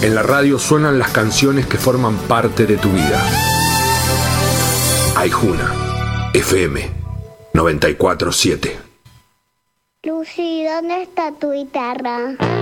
En la radio suenan las canciones que forman parte de tu vida. Aijuna, FM 94.7. Lucy, ¿dónde está tu guitarra?